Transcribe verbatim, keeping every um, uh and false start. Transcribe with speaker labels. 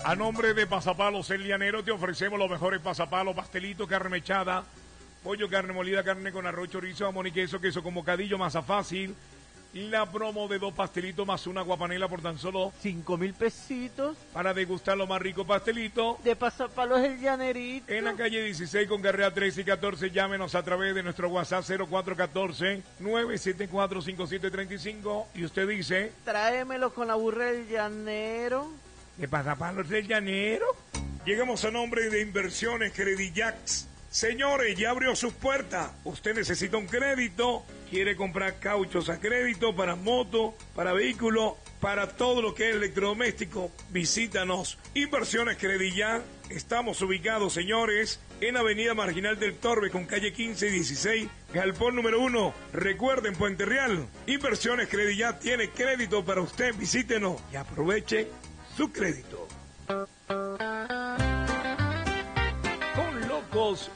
Speaker 1: A nombre de Pasapalos El Llanero te ofrecemos los mejores pasapalos, pastelito, carne mechada, pollo, carne molida, carne con arroz, chorizo, jamón y queso, queso con bocadillo, masa fácil. La promo de dos pastelitos más una guapanela por tan solo
Speaker 2: cinco mil pesitos.
Speaker 1: Para degustar los más ricos pastelitos.
Speaker 2: De Pasapalos El Llanerito.
Speaker 1: En la calle dieciséis con carrera trece y catorce. Llámenos a través de nuestro WhatsApp cero cuatro uno cuatro, nueve siete cuatro, cinco siete tres cinco. Y usted dice:
Speaker 2: tráemelo con la burra del llanero.
Speaker 1: ¿De Pasapalos El Llanero? Llegamos a nombre de Inversiones Credillax. Señores, ya abrió sus puertas. Usted necesita un crédito, quiere comprar cauchos a crédito para moto, para vehículo, para todo lo que es electrodoméstico. Visítanos. Inversiones Credillac. Estamos ubicados, señores, en Avenida Marginal del Torbe con calle quince y dieciséis, galpón número uno. Recuerden, Puente Real. Inversiones Credillac tiene crédito para usted. Visítenos y aproveche su crédito. Con Locos